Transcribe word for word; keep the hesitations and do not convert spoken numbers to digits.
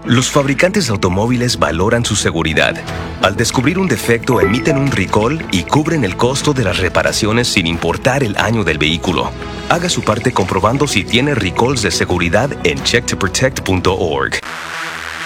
Los fabricantes de automóviles valoran su seguridad. Al descubrir un defecto, emiten un recall y cubren el costo de las reparaciones sin importar el año del vehículo. Haga su parte comprobando si tiene recalls de seguridad en check to protect punto org.